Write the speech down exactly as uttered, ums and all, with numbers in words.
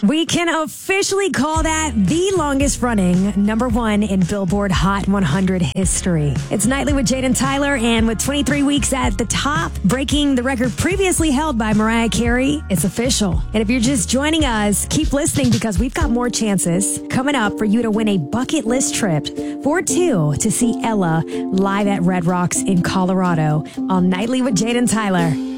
We can officially call that the longest running number one in Billboard Hot one hundred history. It's Nightly with Jade and Tyler, and with twenty-three weeks at the top, breaking the record previously held by Mariah Carey, it's official. And if you're just joining us, keep listening because we've got more chances coming up for you to win a bucket list trip for two to see Ella live at Red Rocks in Colorado on Nightly with Jade and Tyler.